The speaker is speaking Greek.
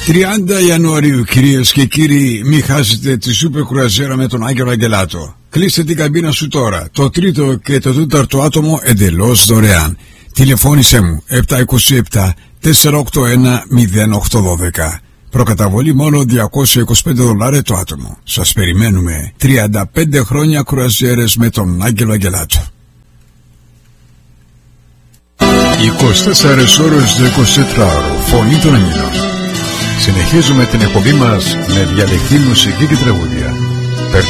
30 Ιανουαρίου, κυρίες και κύριοι, μην χάσετε τη σούπερ κρουαζιέρα με τον Άγγελο Αγγελάτο. Κλείστε την καμπίνα σου τώρα. Το τρίτο και το τέταρτο άτομο εντελώς δωρεάν. Τηλεφώνησέ μου 727 481 0812. Προκαταβολή μόνο $225 το άτομο. Σας περιμένουμε. 35 χρόνια κρουαζιέρες με τον Άγγελο Αγγελάτο. 24 ώρες το 24ωρο. Φωνή των Ελλήνων. Συνεχίζουμε την εκπομπή μας με διαλεκτή μουσική και τραγούδια.